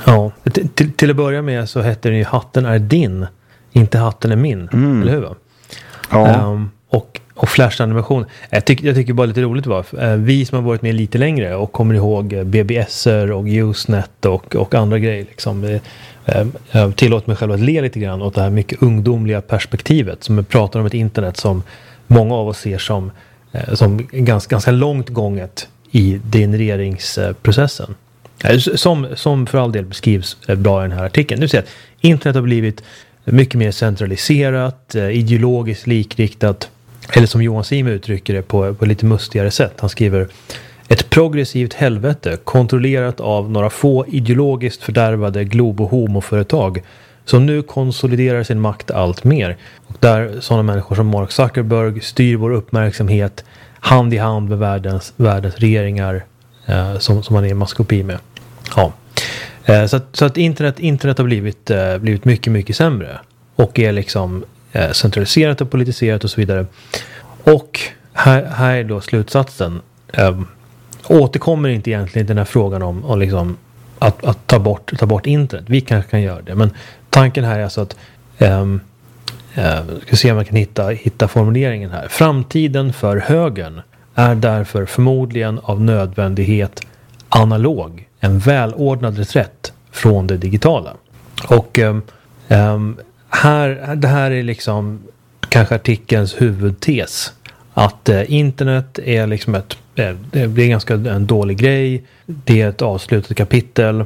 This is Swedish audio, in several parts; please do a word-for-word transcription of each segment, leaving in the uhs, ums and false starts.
Ja, till, till, till att börja med så heter den ju Hatten är din, inte Hatten är min, mm. eller hur va? Ja. Um, och, och flash-animation. Jag, tyck, jag tycker bara lite roligt var, uh, vi som har varit med lite längre och kommer ihåg B B S-er och Usenet och, och andra grejer liksom. Uh, jag tillåter mig själv att le lite grann åt det här mycket ungdomliga perspektivet som pratar om ett internet som många av oss ser som, uh, som ganska, ganska långt gånget i genereringsprocessen. Uh, som, som för all del beskrivs uh, bra i den här artikeln. Du ser att internet har blivit mycket mer centraliserat, uh, ideologiskt likriktat, eller som Johan Sim uttrycker det på, på lite mustigare sätt. Han skriver: ett progressivt helvete kontrollerat av några få ideologiskt fördärvade globo-homo-företag som nu konsoliderar sin makt allt mer. Och där sådana människor som Mark Zuckerberg styr vår uppmärksamhet hand i hand med världens, världens regeringar eh, som, som man är i maskopi med. Ja. Eh, så att, så att internet, internet har blivit, eh, blivit mycket, mycket sämre. Och är liksom eh, centraliserat och politiserat och så vidare. Och här, här är då slutsatsen. Eh, återkommer inte egentligen den här frågan om, om liksom att, att ta, bort, ta bort internet. Vi kanske kan göra det. Men tanken här är alltså att um, uh, ska se om man kan hitta, hitta formuleringen här. Framtiden för högern är därför förmodligen av nödvändighet analog. En välordnad reträtt från det digitala. Och um, um, här, det här är liksom kanske artikelns huvudtes. Att uh, internet är liksom ett det är ganska en dålig grej. Det är ett avslutat kapitel.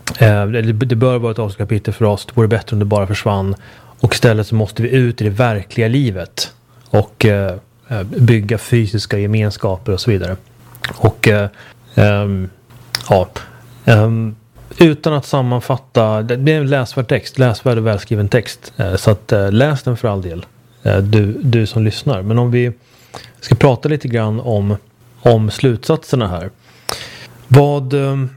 Det bör vara ett avslutat kapitel för oss. Det vore bättre om det bara försvann. Och istället så måste vi ut i det verkliga livet. Och bygga fysiska gemenskaper och så vidare. Och um, ja. Um, utan att sammanfatta. Det är en läsvärd text. Läsvärd och välskriven text. Så att läs den för all del. Du, du som lyssnar. Men om vi ska prata lite grann om om slutsatserna här. Vad,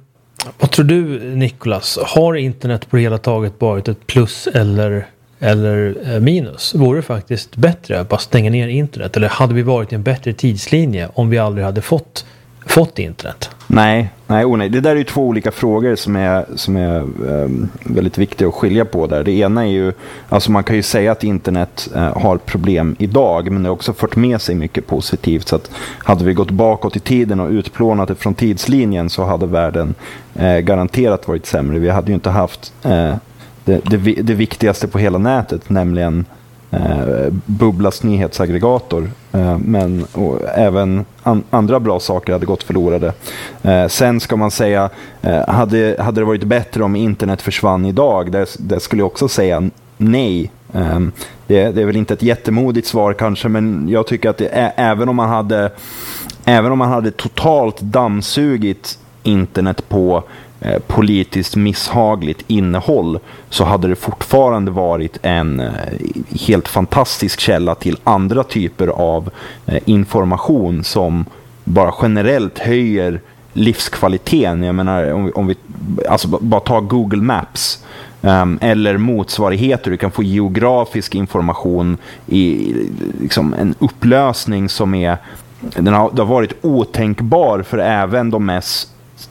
vad tror du, Nicholas? Har internet på det hela taget varit ett plus eller, eller minus? Vore det faktiskt bättre att bara stänga ner internet? Eller hade vi varit i en bättre tidslinje om vi aldrig hade fått, fått internet? Nej, nej, oh nej. Det där är ju två olika frågor som är, som är um, väldigt viktiga att skilja på där. Det ena är ju, alltså man kan ju säga att internet uh, har problem idag, men det har också fört med sig mycket positivt. Så att hade vi gått bakåt i tiden och utplånat det från tidslinjen så hade världen uh, garanterat varit sämre. Vi hade ju inte haft uh, det, det, det viktigaste på hela nätet, nämligen Eh, Bubblas nyhetsaggregator, eh, men och även an, andra bra saker hade gått förlorade. Eh, sen ska man säga, eh, hade, hade det varit bättre om internet försvann idag? Det, det skulle jag också säga nej. Eh, det, det är väl inte ett jättemodigt svar kanske, men jag tycker att det är, även om man hade även om man hade totalt dammsugit internet på eh, politiskt misshagligt innehåll, så hade det fortfarande varit en eh, helt fantastisk källa till andra typer av eh, information som bara generellt höjer livskvaliteten. Jag menar, om vi, om vi alltså bara tar Google Maps um, eller motsvarigheter, du kan få geografisk information i liksom en upplösning som är den har, det har varit otänkbar för även de mest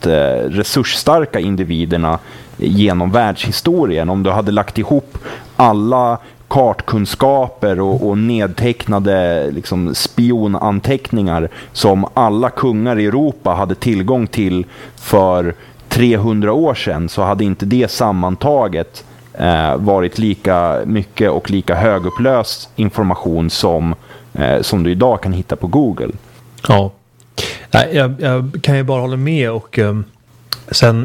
resursstarka individerna genom världshistorien. Om du hade lagt ihop alla kartkunskaper och, och nedtecknade liksom spionanteckningar som alla kungar i Europa hade tillgång till för trehundra år sedan, så hade inte det sammantaget eh, varit lika mycket och lika högupplöst information som, eh, som du idag kan hitta på Google. Ja. Nej, jag, jag kan ju bara hålla med. Och um, sen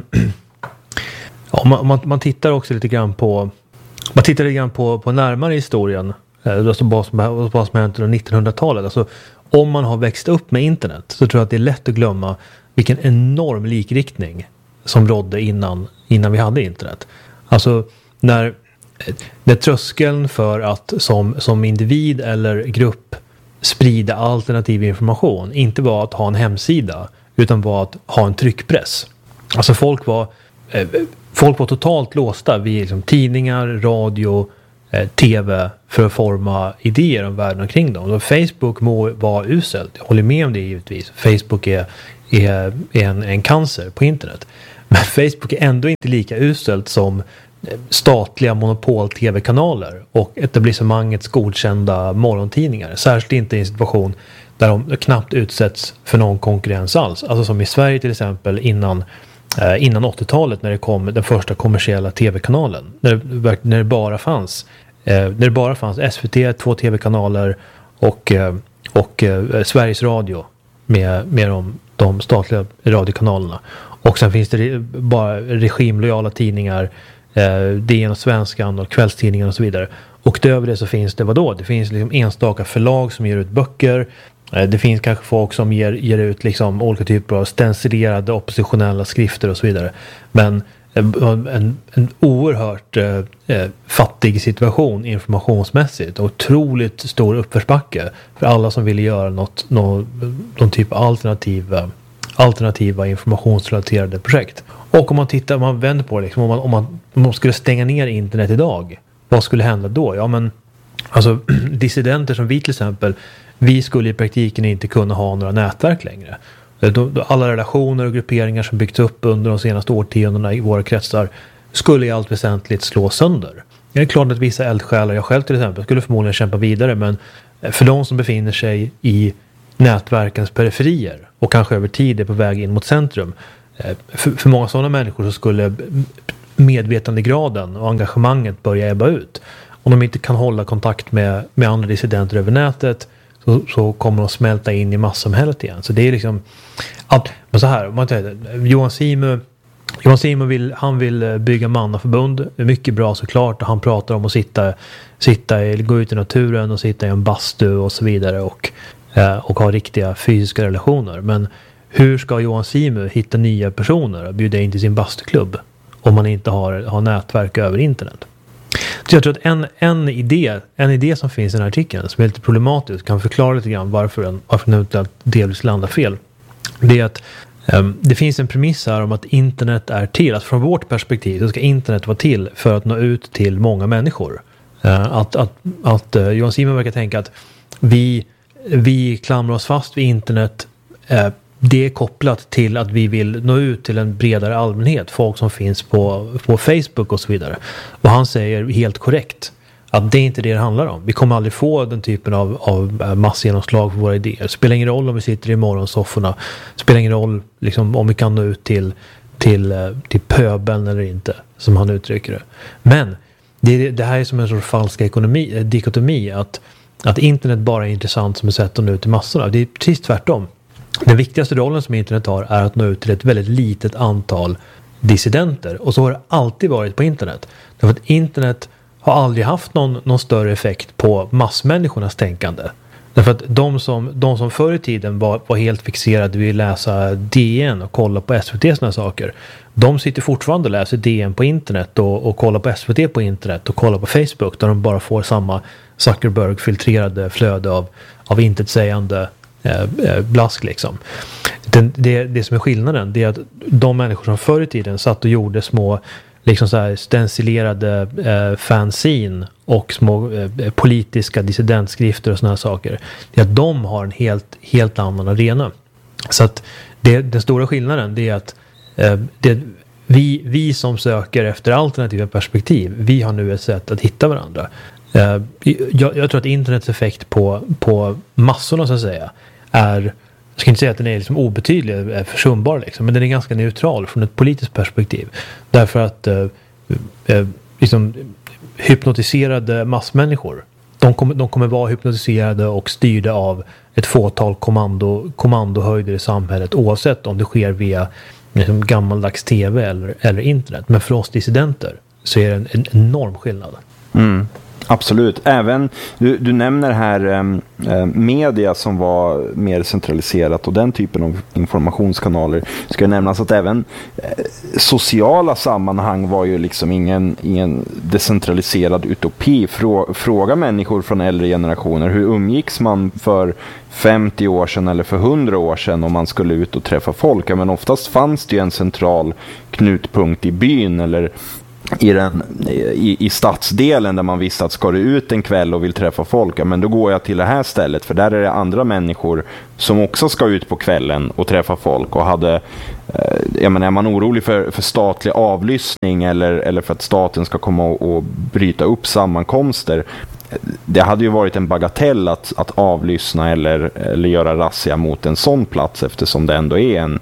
ja, man, man, man tittar också lite grann på man tittar lite grann på, på närmare historien, alltså vad som har hänt under nittonhundratalet. Alltså, om man har växt upp med internet så tror jag att det är lätt att glömma vilken enorm likriktning som rådde innan, innan vi hade internet. Alltså när, när tröskeln för att som, som individ eller grupp sprida alternativ information inte var att ha en hemsida, utan var att ha en tryckpress. Alltså folk var eh, folk var totalt låsta vid liksom tidningar, radio, eh, tv för att forma idéer om världen omkring dem. Och Facebook må vara uselt, jag håller med om det givetvis. Facebook är, är, är en, en cancer på internet. Men Facebook är ändå inte lika uselt som statliga monopol-tv-kanaler och etablissemangets godkända morgontidningar. Särskilt inte i en situation där de knappt utsätts för någon konkurrens alls. Alltså som i Sverige till exempel innan, eh, innan åttiotalet när det kom den första kommersiella tv-kanalen. När det, när det bara fanns eh, när det bara fanns S V T, två tv-kanaler och, eh, och eh, Sveriges Radio med, med de, de statliga radiokanalerna. Och sen finns det bara regimlojala tidningar, eh, D N och Svenskan och kvällstidningar och så vidare. Och utöver det så finns det vadå? Det finns liksom enstaka förlag som ger ut böcker. Eh, det finns kanske folk som ger, ger ut liksom olika typer av stencilerade oppositionella skrifter och så vidare. Men en, en, en oerhört eh, fattig situation informationsmässigt och otroligt stor uppförsbacke för alla som vill göra något, något, någon typ av alternativa, alternativa informationsrelaterade projekt. Och om man tittar, om man vänder på det, liksom, om, man, om, man, om man skulle stänga ner internet idag, vad skulle hända då? Ja men, alltså dissidenter som vi till exempel, vi skulle i praktiken inte kunna ha några nätverk längre. Alla relationer och grupperingar som byggts upp under de senaste årtiondena i våra kretsar skulle i allt väsentligt slå sönder. Det är klart att vissa eldsjälar, jag själv till exempel, skulle förmodligen kämpa vidare, men för de som befinner sig i nätverkens periferier och kanske över tid är på väg in mot centrum, för, för många sådana människor så skulle medvetandegraden och engagemanget börja ebba ut. Om de inte kan hålla kontakt med, med andra dissidenter över nätet så, så kommer de smälta in i massamhället igen. Så det är liksom allt, men så här, man säger, Johan Simo Johan Simo vill, han vill bygga mannaförbund. Det är mycket bra såklart. Han pratar om att sitta, sitta i, gå ut i naturen och sitta i en bastu och så vidare och, och ha riktiga fysiska relationer. Men hur ska Johan Simo hitta nya personer och bjuda in till sin bastuklubb om man inte har, har nätverk över internet? Så jag tror att en, en, idé, en idé som finns i den här artikeln som är lite problematisk kan förklara lite grann varför den, varför den eventuellt delvis landar fel. Det är att um, det finns en premiss här om att internet är till, att från vårt perspektiv så ska internet vara till för att nå ut till många människor. Uh, att att, att uh, Johan Simo verkar tänka att vi, vi klamrar oss fast vid internet, uh, det är kopplat till att vi vill nå ut till en bredare allmänhet, folk som finns på, på Facebook och så vidare. Och han säger helt korrekt att det är inte det det handlar om. Vi kommer aldrig få den typen av, av massgenomslag för våra idéer. Det spelar ingen roll om vi sitter i morgonsofforna. Det spelar ingen roll liksom, om vi kan nå ut till, till, till pöbeln eller inte, som han uttrycker det. Men det, det här är som en sorts falsk ekonomi, dikotomi, att, att internet bara är intressant som ett sätt att nå ut till massorna. Det är precis tvärtom. Den viktigaste rollen som internet har är att nå ut till ett väldigt litet antal dissidenter. Och så har det alltid varit på internet. Därför att internet har aldrig haft någon, någon större effekt på massmänniskornas tänkande. Därför att de som, de som förr i tiden var, var helt fixerade vid att läsa D N och kolla på S V T såna saker, de sitter fortfarande och läser D N på internet och, och kollar på S V T på internet och kollar på Facebook där de bara får samma Zuckerberg-filtrerade flöde av, av intetsägande blask liksom. Den, det, det som är skillnaden, det är att de människor som förr i tiden satt och gjorde små liksom så här stencilerade eh, fanzine och små eh, politiska dissidentskrifter och såna här saker, det är att de har en helt, helt annan arena. Så att det, den stora skillnaden, det är att eh, det, vi, vi som söker efter alternativa perspektiv, vi har nu ett sätt att hitta varandra. Uh, jag, jag tror att internets effekt på, på massorna så att säga är, jag ska inte säga att den är liksom obetydlig, är försumbar liksom, men den är ganska neutral från ett politiskt perspektiv. Därför att uh, uh, liksom, hypnotiserade massmänniskor, de kommer, de kommer vara hypnotiserade och styrda av ett fåtal kommando, kommandohöjder i samhället, oavsett om det sker via liksom, gammaldags tv eller, eller internet. Men för oss dissidenter så är det en, en enorm skillnad. Mm. Absolut. Även, du, du nämner här eh, media som var mer centraliserat och den typen av informationskanaler. Ska jag nämnas att även eh, sociala sammanhang var ju liksom ingen, ingen decentraliserad utopi. Frå, fråga människor från äldre generationer, hur umgicks man för femtio år sedan eller för hundra år sedan om man skulle ut och träffa folk? Ja, men oftast fanns det ju en central knutpunkt i byn eller i, den, i, i stadsdelen där man visste att ska du ut en kväll och vill träffa folk, ja, men då går jag till det här stället, för där är det andra människor som också ska ut på kvällen och träffa folk. Och hade, eh, jag menar, är man orolig för, för statlig avlyssning eller, eller för att staten ska komma och, och bryta upp sammankomster, det hade ju varit en bagatell att, att avlyssna eller, eller göra razzia mot en sån plats, eftersom det ändå är en,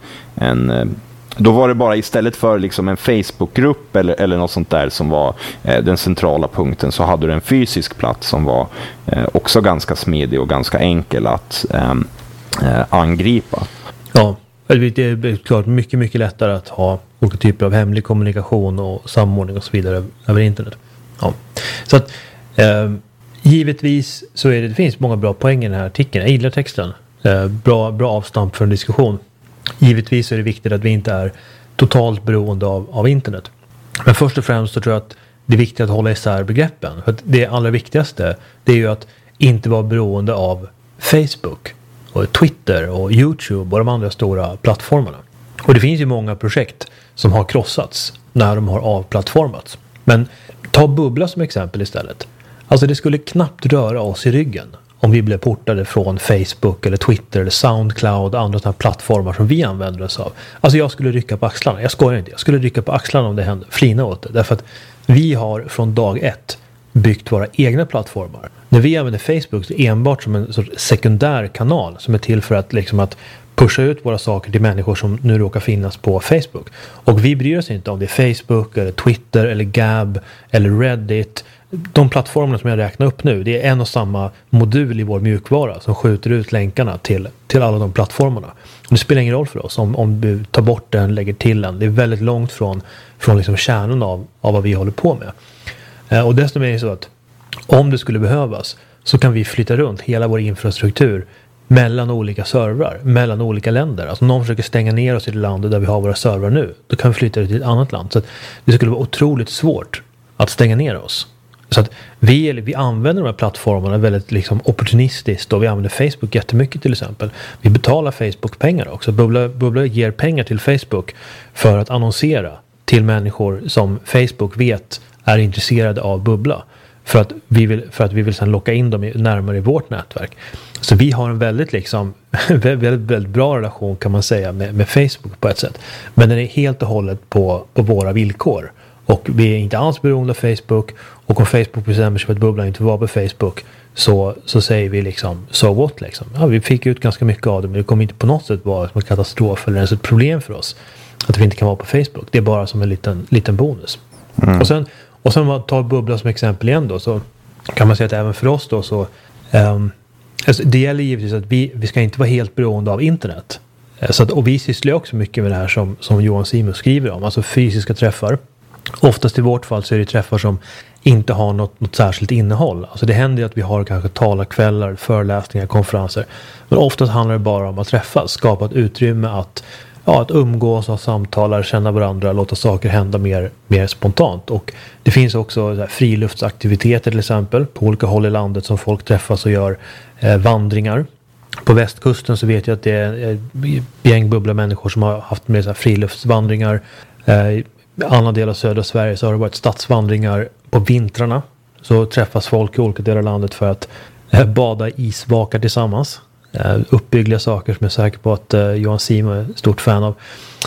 en då var det bara istället för liksom en Facebookgrupp eller, eller något sånt där som var eh, den centrala punkten, så hade du en fysisk plats som var eh, också ganska smidig och ganska enkel att eh, eh, angripa. Ja, det är klart mycket, mycket lättare att ha olika typer av hemlig kommunikation och samordning och så vidare över internet. Ja. Så att eh, givetvis så är det, det finns många bra poäng i den här artikeln. Jag gillar texten. Eh, bra, bra avstamp för en diskussion. Givetvis är det viktigt att vi inte är totalt beroende av, av internet. Men först och främst så tror jag att det är viktigt att hålla isär begreppen. För att det allra viktigaste, det är ju att inte vara beroende av Facebook och Twitter och YouTube och de andra stora plattformarna. Och det finns ju många projekt som har krossats när de har avplattformats. Men ta Bubbla som exempel istället. Alltså det skulle knappt röra oss i ryggen om vi blev portade från Facebook eller Twitter eller Soundcloud och andra sådana plattformar som vi använder oss av. Alltså jag skulle rycka på axlarna. Jag skojar inte. Jag skulle rycka på axlarna om det hände. Flina åt det. Därför att vi har från dag ett byggt våra egna plattformar. När vi använder Facebook så enbart som en sorts sekundär kanal som är till för att, liksom, att pusha ut våra saker till människor som nu råkar finnas på Facebook. Och vi bryr oss inte om det är Facebook eller Twitter eller Gab eller Reddit. De plattformarna som jag räknar upp nu, det är en och samma modul i vår mjukvara som skjuter ut länkarna till, till alla de plattformarna. Och det spelar ingen roll för oss om, om du tar bort den, lägger till den. Det är väldigt långt från, från liksom kärnan av, av vad vi håller på med. Eh, och dessutom är det så att om det skulle behövas så kan vi flytta runt hela vår infrastruktur mellan olika servrar, mellan olika länder. Alltså om någon försöker stänga ner oss i det landet där vi har våra servrar nu, då kan vi flytta det till ett annat land. Så att det skulle vara otroligt svårt att stänga ner oss. Så att vi, vi använder de här plattformarna väldigt liksom opportunistiskt, och vi använder Facebook jättemycket till exempel. Vi betalar Facebook pengar också. Bubbla, Bubbla ger pengar till Facebook för att annonsera till människor som Facebook vet är intresserade av Bubbla. För att vi vill, för att vi vill sedan locka in dem närmare i vårt nätverk. Så vi har en väldigt, liksom, väldigt, väldigt bra relation kan man säga med, med Facebook på ett sätt. Men den är helt och hållet på, på våra villkor. Och vi är inte alls beroende av Facebook. Och om Facebook bestämmer sig för att Bubbla inte var på Facebook, så, så säger vi liksom so what liksom. Ja, vi fick ut ganska mycket av det, men det kommer inte på något sätt vara som en katastrof eller ens ett problem för oss att vi inte kan vara på Facebook. Det är bara som en liten, liten bonus. Mm. Och sen Och sen om man tar Bubbla som exempel igen då, så kan man säga att även för oss då så um, alltså det gäller givetvis att vi, vi ska inte vara helt beroende av internet. Så att, och vi sysslar också mycket med det här som, som Johan Simon skriver om, alltså fysiska träffar. Oftast i vårt fall så är det träffar som inte har något, något särskilt innehåll. Alltså det händer ju att vi har kanske talarkvällar, föreläsningar, konferenser. Men oftast handlar det bara om att träffas, skapa ett utrymme att Ja, att umgås, ha samtal, känna varandra, låta saker hända mer, mer spontant. Och det finns också så här, friluftsaktiviteter till exempel på olika håll i landet som folk träffas och gör eh, vandringar. På västkusten så vet jag att det är ett gäng bubbla människor som har haft med så här, friluftsvandringar. Eh, I andra delar av södra Sverige så har det varit stadsvandringar på vintrarna. Så träffas folk i olika delar av landet för att eh, bada isvakar tillsammans. Uh, uppbyggliga saker som jag är säker på att uh, Johan Simon är stort fan av.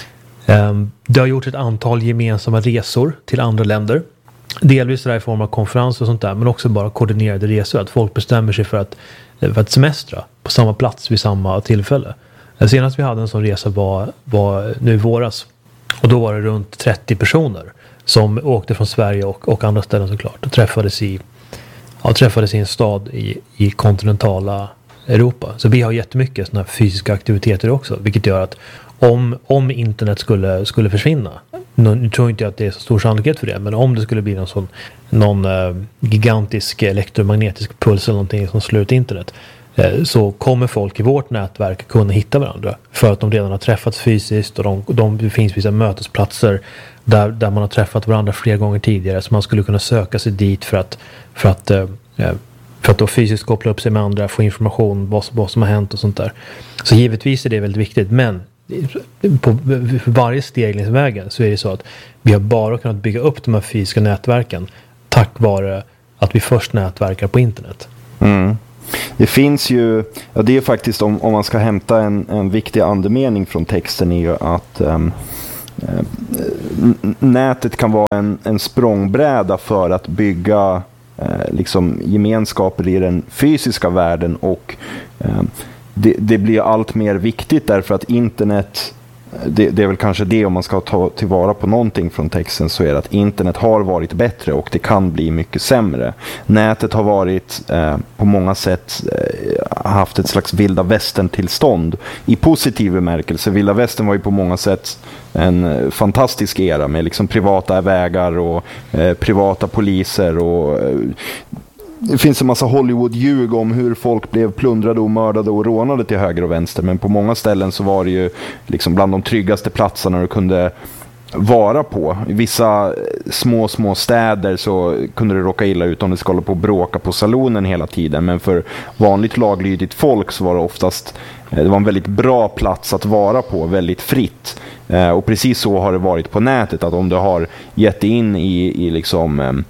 Um, det har gjort ett antal gemensamma resor till andra länder. Delvis där i form av konferenser och sånt där, men också bara koordinerade resor. Att folk bestämmer sig för att, för att semestra på samma plats vid samma tillfälle. Senast vi hade en sån resa var, var nu i våras. Och då var det runt trettio personer som åkte från Sverige och, och andra ställen såklart. Och träffades i, ja, träffades i en stad i, i kontinentala Europa. Så vi har jättemycket sådana här fysiska aktiviteter också, vilket gör att om, om internet skulle, skulle försvinna, nu tror inte jag att det är så stor sannolikhet för det, men om det skulle bli någon sån någon uh, gigantisk elektromagnetisk puls eller någonting som slår ut internet, uh, så kommer folk i vårt nätverk kunna hitta varandra för att de redan har träffats fysiskt, och de, de, det finns vissa mötesplatser där, där man har träffat varandra flera gånger tidigare, så man skulle kunna söka sig dit för att, för att uh, För att då fysiskt koppla upp sig med andra, få information vad, vad som har hänt och sånt där. Så givetvis är det väldigt viktigt. Men på varje steg längs vägen så är det så att vi har bara kunnat bygga upp de här fysiska nätverken tack vare att vi först nätverkar på internet. Mm. Det finns ju, ja, det är faktiskt om, om man ska hämta en, en viktig andemening från texten är ju att um, uh, nätet kan vara en, en språngbräda för att bygga uh, liksom gemenskaper i den fysiska världen och uh, det, det blir allt mer viktigt därför att internet Det, det är väl kanske det, om man ska ta tillvara på någonting från texten, så är det att internet har varit bättre och det kan bli mycket sämre. Nätet har varit eh, på många sätt eh, haft ett slags vilda västern-tillstånd i positiv bemärkelse. Vilda västern var ju på många sätt en eh, fantastisk era med liksom privata vägar och eh, privata poliser och eh, det finns en massa Hollywood-ljug om hur folk blev plundrade och mördade och rånade till höger och vänster. Men på många ställen så var det ju liksom bland de tryggaste platserna du kunde vara på. I vissa små, små städer så kunde det råka illa ut om det skulle hålla på och bråka på salonen hela tiden. Men för vanligt laglydigt folk så var det oftast, det var en väldigt bra plats att vara på, väldigt fritt. Och precis så har det varit på nätet, att om du har gett in i, i liksom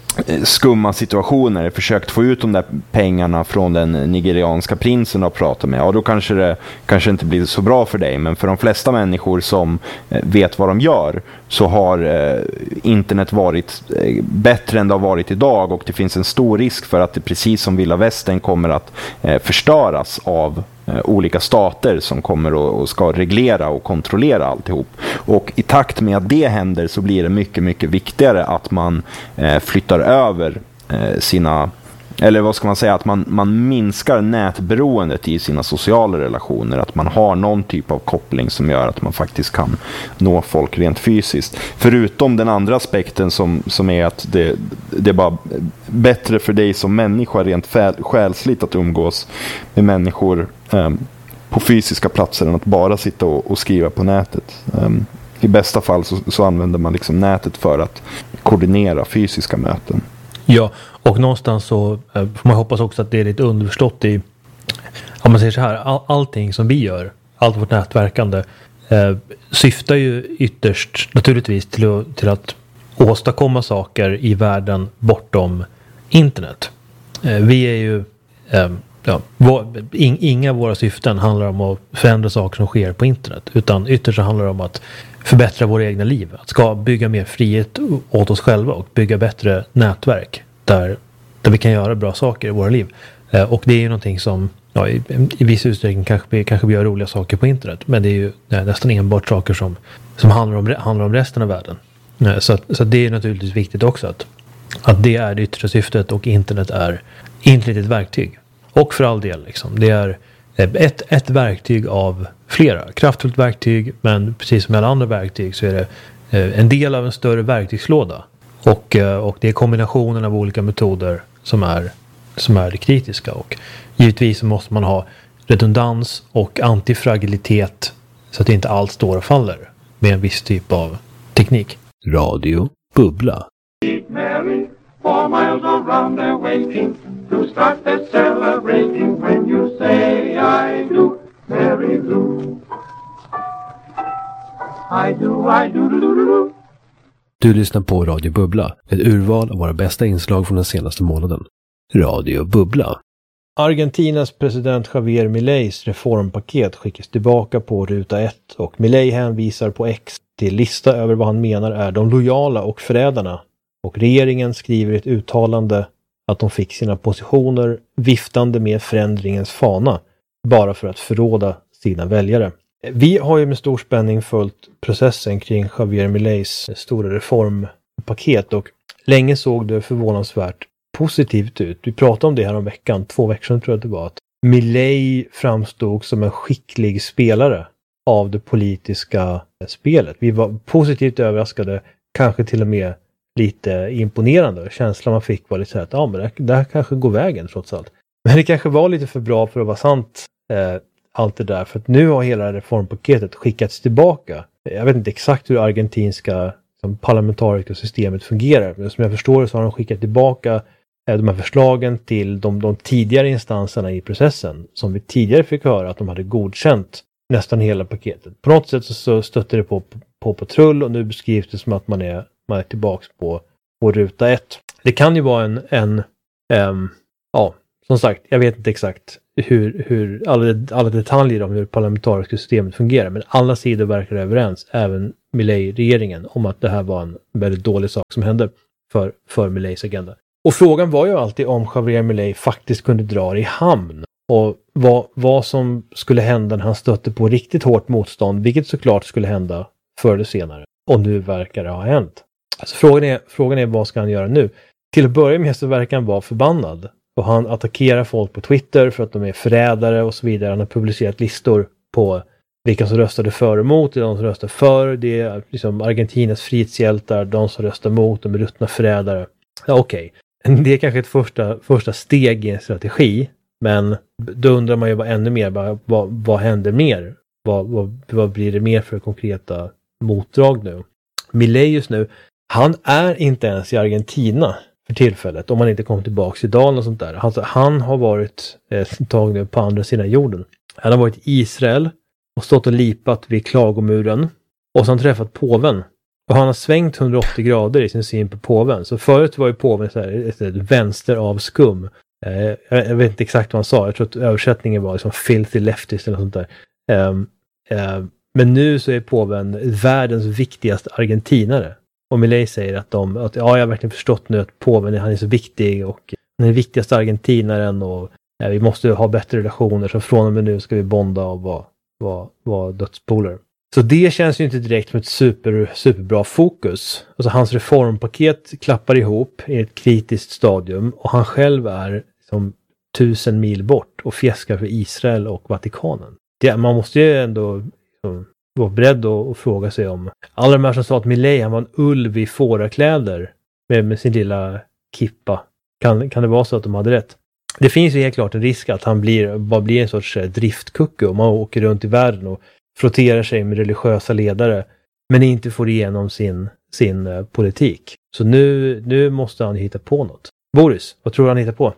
skumma situationer, försökt få ut de där pengarna från den nigerianska prinsen och prata med, ja då kanske det kanske inte blir så bra för dig, men för de flesta människor som vet vad de gör så har eh, internet varit eh, bättre än det har varit idag, och det finns en stor risk för att det precis som Vilda Västern kommer att eh, förstöras av olika stater som kommer och ska reglera och kontrollera alltihop. Och i takt med att det händer så blir det mycket, mycket viktigare att man eh, flyttar över eh, sina, eller vad ska man säga, att man, man minskar nätberoendet i sina sociala relationer, att man har någon typ av koppling som gör att man faktiskt kan nå folk rent fysiskt. Förutom den andra aspekten som, som är att det, det är bara bättre för dig som människa rent själsligt att umgås med människor um, på fysiska platser än att bara sitta och, och skriva på nätet. Um, I bästa fall så, så använder man liksom nätet för att koordinera fysiska möten. Ja, och någonstans så får man hoppas också att det är lite underförstått i, om man säger så här, all, allting som vi gör, allt vårt nätverkande eh, syftar ju ytterst naturligtvis till att, till att åstadkomma saker i världen bortom internet. Eh, vi är ju eh, ja, vår, in, inga av våra syften handlar om att förändra saker som sker på internet, utan ytterst handlar det om att förbättra våra egna liv, att ska bygga mer frihet åt oss själva och bygga bättre nätverk där, där vi kan göra bra saker i våra liv. Eh, och det är ju någonting som ja, i, i viss utsträckning kanske vi, kanske vi gör roliga saker på internet, men det är ju ja, nästan enbart saker som, som handlar, om, handlar om resten av världen. Eh, så, så det är naturligtvis viktigt också att, att det är det yttersta syftet och internet är inte ett verktyg. Och för all del, liksom, det är ett, ett verktyg av flera. Kraftfullt verktyg, men precis som alla andra verktyg så är det en del av en större verktygslåda. Och, och det är kombinationen av olika metoder som är, som är det kritiska. Och givetvis måste man ha redundans och antifragilitet så att det inte allt står och faller med en viss typ av teknik. Radio Bubbla. Mary, four miles around they're waiting to start their celebrating when you say I do, Mary Lou. I do, I do, do, do, do. Du lyssnar på Radio Bubbla, ett urval av våra bästa inslag från den senaste månaden. Radio Bubbla. Argentinas president Javier Mileis reformpaket skickas tillbaka på ruta ett och Milei hänvisar på X till lista över vad han menar är de lojala och förrädarna. Och regeringen skriver ett uttalande att de fick sina positioner viftande med förändringens fana bara för att förråda sina väljare. Vi har ju med stor spänning följt processen kring Javier Mileis stora reformpaket och länge såg det förvånansvärt positivt ut. Vi pratade om det här om veckan, två veckor sedan tror jag det var, att Milei framstod som en skicklig spelare av det politiska spelet. Vi var positivt överraskade, kanske till och med lite imponerande. Känslan man fick var lite så här att ja, men det, det här kanske går vägen trots allt. Men det kanske var lite för bra för att vara sant, eh, allt det där. För att nu har hela reformpaketet skickats tillbaka. Jag vet inte exakt hur det argentinska som parlamentariska systemet fungerar. Men som jag förstår det så har de skickat tillbaka eh, de här förslagen till de, de tidigare instanserna i processen. Som vi tidigare fick höra att de hade godkänt nästan hela paketet. På något sätt så, så stötte det på, på patrull och nu beskrivs det som att man är, man är tillbaka på, på ruta ett. Det kan ju vara en, en um, ja, som sagt, jag vet inte exakt hur, hur alla, alla detaljer om hur det parlamentariska systemet fungerar, men alla sidor verkar överens, även Milei-regeringen, om att det här var en väldigt dålig sak som hände för, för Mileis agenda. Och frågan var ju alltid om Javier Milei faktiskt kunde dra det i hamn och vad, vad som skulle hända när han stötte på riktigt hårt motstånd, vilket såklart skulle hända förr eller senare. Och nu verkar det ha hänt. Alltså frågan är, frågan är vad ska han göra nu? Till att börja med så verkar han vara förbannad. Och han attackerar folk på Twitter för att de är förrädare och så vidare. Han har publicerat listor på vilka som röstade för och emot. Det är de som röstar för. Det är liksom Argentinas frihetshjältar. De som röstar emot. De är ruttna förrädare. Ja, okej. Okay. Det är kanske ett första, första steg i en strategi. Men då undrar man ju bara ännu mer. Bara, vad, vad händer mer? Vad, vad, vad blir det mer för konkreta motdrag nu? Milei just nu, han är inte ens i Argentina för tillfället, om han inte kom tillbaka i Dalen och sånt där. Alltså, han har varit ett eh, tag nu på andra sidan jorden. Han har varit i Israel och stått och lipat vid klagomuren och så har han träffat påven. Och han har svängt hundraåttio grader i sin syn på påven. Så förut var ju påven så här, ett, ett vänster av skum. Eh, jag, jag vet inte exakt vad han sa. Jag tror att översättningen var liksom filthy leftist eller sånt där. Eh, eh, men nu så är påven världens viktigaste argentinare. Och Milei säger att de, att ja, jag har verkligen förstått nu att påven han är så viktig och han är den viktigaste argentinaren och ja, vi måste ha bättre relationer, så från och med nu ska vi bonda och vara, vara, vara dödspolare. Så det känns ju inte direkt som ett super, superbra fokus. Alltså hans reformpaket klappar ihop i ett kritiskt stadium och han själv är som tusen mil bort och fjäskar för Israel och Vatikanen. Det, man måste ju ändå liksom var beredd att, att fråga sig om alla de här som sa att Milei han var en ulv i fårakläder med, med sin lilla kippa. Kan, kan det vara så att de hade rätt? Det finns ju helt klart en risk att han blir, bara blir en sorts driftkucke om man åker runt i världen och frotterar sig med religiösa ledare men inte får igenom sin, sin uh, politik. Så nu, nu måste han hitta på något. Boris, vad tror du han hittar på?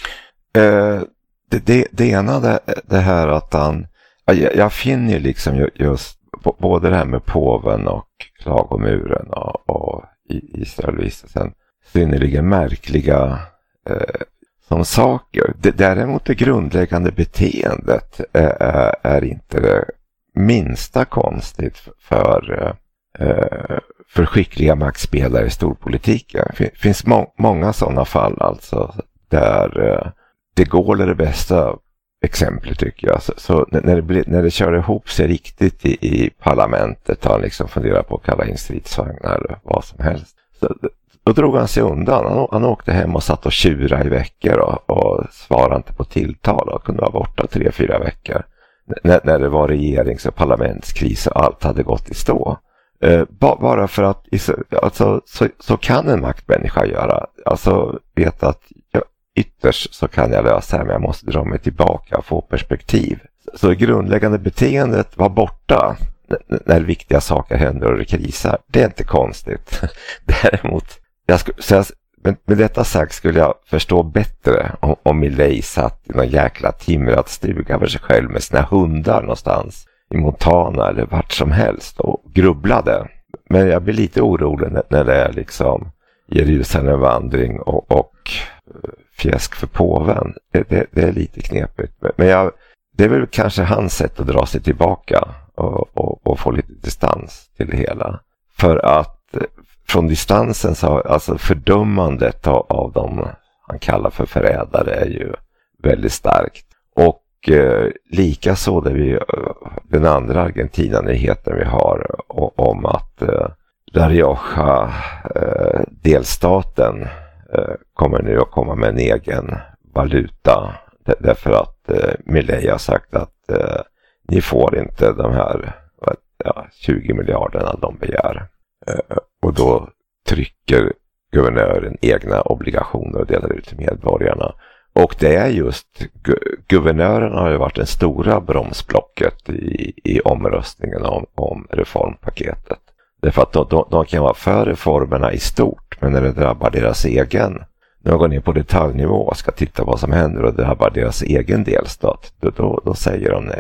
Uh, det, det, det ena det, det här att han jag, jag finner liksom just både det här med påven och klagomuren och, och Israelvistelsen synnerligen märkliga eh, som saker. Det, däremot det grundläggande beteendet eh, är inte det minsta konstigt för, eh, för skickliga maktspelare i storpolitiken. Det finns må- många sådana fall alltså där eh, det går är det bästa exempel tycker jag. Så, så när, det blir, när det kör ihop sig riktigt i, i parlamentet har han liksom funderat på att kalla in stridsvagnar eller vad som helst. Så, då drog han sig undan. Han, han åkte hem och satt och tjura i veckor och, och svarade inte på tilltal och kunde vara borta tre, fyra veckor. N- när det var regerings- och parlamentskris och allt hade gått i stå. Eh, ba, bara för att alltså, så, så kan en maktmänniska göra. Alltså veta att jag, ytterst så kan jag lösa det, men jag måste dra mig tillbaka och få perspektiv. Så det grundläggande beteendet var borta n- när viktiga saker händer och det krisar. Det är inte konstigt. Däremot, jag skulle, så jag, med, med detta sagt skulle jag förstå bättre om, om Milei satt i någon jäkla timrad stuga för sig själv med sina hundar någonstans i Montana eller vart som helst och grubblade. Men jag blir lite orolig när, när det är liksom Jerusalem-vandring och, och fjäsk för påven. Det, det, det är lite knepigt. Men jag, det är väl kanske hans sätt att dra sig tillbaka och, och, och få lite distans till det hela. För att från distansen så alltså fördömandet av, av dem han kallar för förrädare är ju väldigt starkt. Och eh, lika så där vi, den andra Argentina-nyheten vi har om att eh, La Rioja eh, delstaten eh, kommer nu att komma med en egen valuta därför att eh, Milei har sagt att eh, ni får inte de här ja, tjugo miljarderna de begär. Eh, och då trycker guvernören egna obligationer och delar ut till medborgarna. Och det är just gu- guvernören har ju varit den stora bromsblocket i, i omröstningen om, om reformpaketet. Därför att de, de, de kan vara för reformerna i stort, men när det drabbar deras egen, när de går ner på detaljnivå och ska titta vad som händer och drabbar deras egen delstat, då, då, då säger de nej.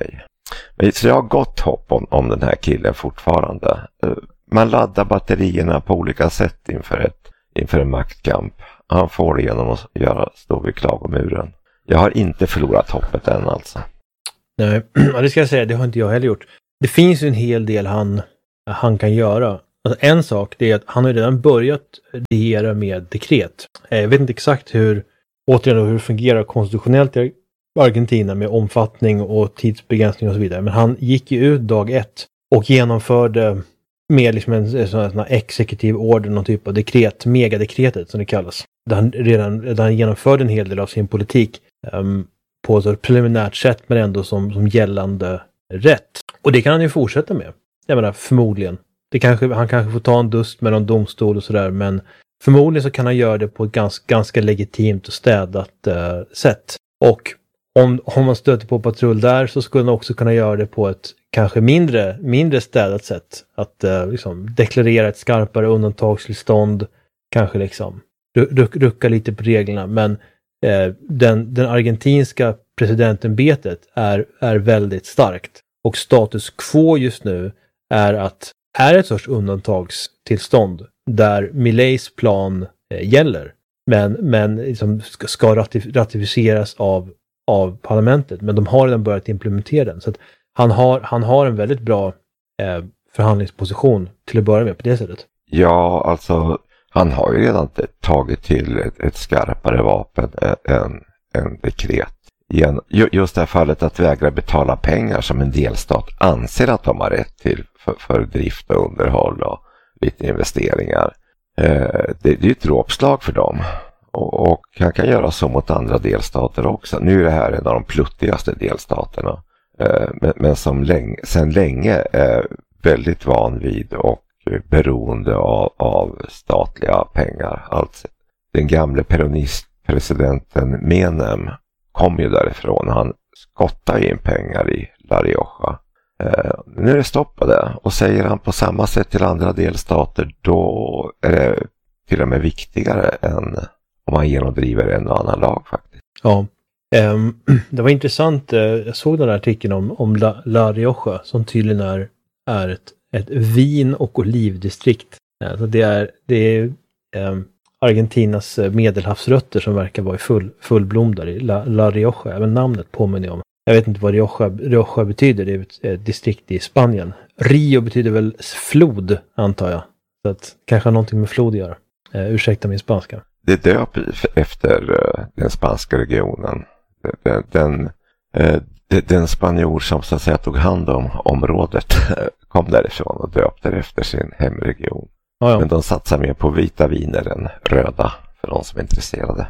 Men så jag har gott hopp om, om den här killen fortfarande. Man laddar batterierna på olika sätt inför, ett, inför en maktkamp. Han får det genom att göra, stå vid klagomuren. Jag har inte förlorat hoppet än alltså. Nej, det ska jag säga, det har inte jag heller gjort. Det finns ju en hel del han, han kan göra. Alltså en sak, det är att han har redan börjat regera med dekret. Jag vet inte exakt hur, återigen hur det fungerar konstitutionellt i Argentina med omfattning och tidsbegränsning och så vidare. Men han gick ju ut dag ett och genomförde med liksom en, en sån här exekutiv order, någon typ av dekret, megadekretet som det kallas. Där han redan där han genomförde en hel del av sin politik um, på ett preliminärt sätt, men ändå som, som gällande rätt. Och det kan han ju fortsätta med. Jag menar, förmodligen. Det kanske, han kanske får ta en dust med någon domstol och sådär, men förmodligen så kan han göra det på ett ganska, ganska legitimt och städat uh, sätt. Och om, om man stöter på patrull där så skulle han också kunna göra det på ett kanske mindre, mindre städat sätt. Att uh, liksom deklarera ett skarpare undantagstillstånd, kanske liksom ruck, rucka lite på reglerna, men uh, den, den argentinska presidentembetet är, är väldigt starkt. Och status quo just nu är att är ett sorts undantagstillstånd där Mileis plan eh, gäller, men, men liksom ska, ska ratif- ratificeras av, av parlamentet, men de har redan börjat implementera den. Så att han har, han har en väldigt bra eh, förhandlingsposition till att börja med på det sättet. Ja, alltså han har ju redan tagit till ett, ett skarpare vapen än, än dekret. Igen, just det här fallet att vägra betala pengar som en delstat anser att de har rätt till för, för drift och underhåll och lite investeringar. Eh, det, det är ett råpslag för dem. Och, och han kan göra så mot andra delstater också. Nu är det här en av de pluttigaste delstaterna. Eh, men, men som länge, sedan länge är väldigt van vid och beroende av, av statliga pengar. Alltså, den gamle peronistpresidenten Menem kom ju därifrån. Han skottade in pengar i La Rioja. Eh, nu är det stopp på det. Och säger han på samma sätt till andra delstater, då är det till och med viktigare än om man genomdriver en och annan lag faktiskt. Ja, um, det var intressant. Jag såg den här artikeln om, om La, La Rioja som tydligen är, är ett, ett vin- och olivdistrikt. Alltså det är, det är um, Argentinas medelhavsrötter som verkar vara i full, fullblom där i La, La Rioja. Även namnet påminner om. Jag vet inte vad Rioja, Rioja betyder. Det är ett, ett distrikt i Spanien. Rio betyder väl flod, antar jag. Så att kanske har någonting med flod att göra. Eh, ursäkta min spanska. Det döp efter uh, den spanska regionen. Den, den, uh, den spanjor som så att säga tog hand om området kom därifrån och döpte efter sin hemregion. Ah, ja. Men de satsar mer på vita viner än röda för de som är intresserade.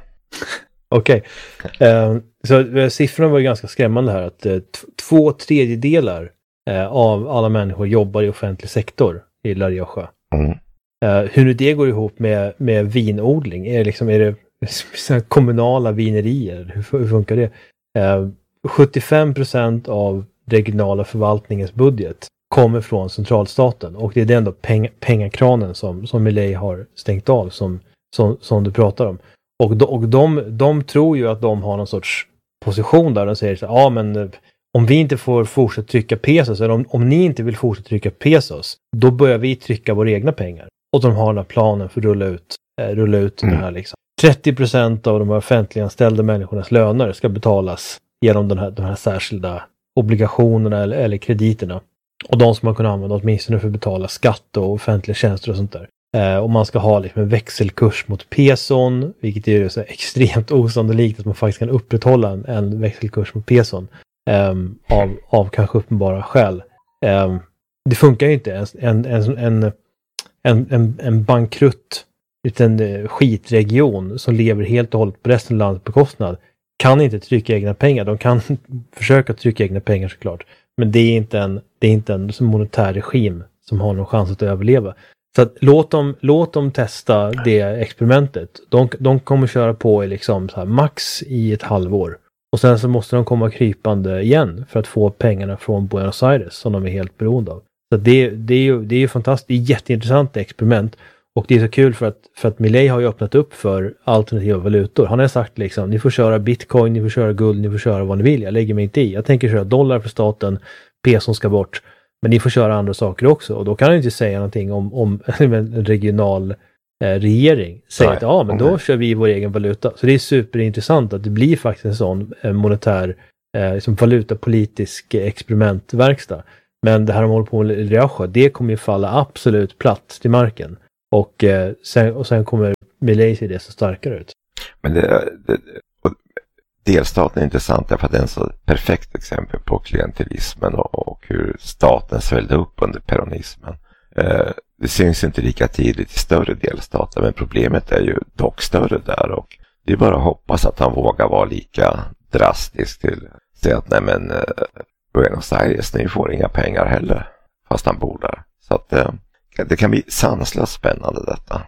Okej. Okay. Uh, så uh, siffrorna var ju ganska skrämmande här. Att uh, t- två tredjedelar uh, av alla människor jobbar i offentlig sektor i La Rioja. Mm. Uh, hur nu det går ihop med, med vinodling? Är det, liksom, är det kommunala vinerier? Hur, hur funkar det? Uh, sjuttiofem procent av regionala förvaltningens budget kommer från centralstaten. Och det är den då peng- pengakranen som, som Milei har stängt av som, som, som du pratar om. Och, de, och de, de tror ju att de har någon sorts position där. De säger så ja men om vi inte får fortsätta trycka pesos, eller om, om ni inte vill fortsätta trycka pesos, då börjar vi trycka våra egna pengar. Och de har den här planen för att rulla ut, eh, rulla ut mm. den här liksom. trettio procent av de offentliganställda människornas löner ska betalas genom den här, de här särskilda obligationerna eller, eller krediterna. Och de som man kan använda åtminstone för att betala skatt och offentliga tjänster och sånt där. Eh, och man ska ha liksom en växelkurs mot peson, vilket är så extremt osannolikt att man faktiskt kan upprätthålla en, en växelkurs mot peson. Eh, av, av kanske uppenbara skäl. Eh, det funkar ju inte. En, en, en, en, en, en bankrutt liten skitregion som lever helt och hållet på resten av landets bekostnad kan inte trycka egna pengar. De kan försöka trycka egna pengar såklart. Men det är inte en, det är inte en monetär regim som har någon chans att överleva. Så att låt dem, låt dem testa det experimentet. De, de kommer köra på i liksom så här max i ett halvår. Och sen så måste de komma krypande igen för att få pengarna från Buenos Aires som de är helt beroende av. Så det, det är ju det är ju fantastiskt. Det är jätteintressant experiment. Och det är så kul för att, för att Milei har ju öppnat upp för alternativa valutor. Han har sagt liksom, ni får köra bitcoin, ni får köra guld, ni får köra vad ni vill. Jag lägger mig inte i. Jag tänker köra dollar för staten, peson ska bort. Men ni får köra andra saker också. Och då kan han inte säga någonting om, om en regional eh, regering. Säga att ja, men då kör vi vår egen valuta. Så det är superintressant att det blir faktiskt en sån eh, monetär eh, liksom valutapolitisk experimentverkstad. Men det här de håller på med Rioja, det kommer ju falla absolut platt till marken. Och, eh, sen, och sen kommer Milei se det så starkare ut. Men det, det, och delstaten är intressant därför att det är en så perfekt exempel på klientelismen och, och hur staten svällde upp under peronismen. Eh, det syns inte lika tidigt i större delstater, men problemet är ju dock större där, och det är bara att hoppas att han vågar vara lika drastisk till att säga att nej men eh, Buenos Aires, ni får inga pengar heller fast han bor där. Så att eh, det kan bli sanslöst spännande detta.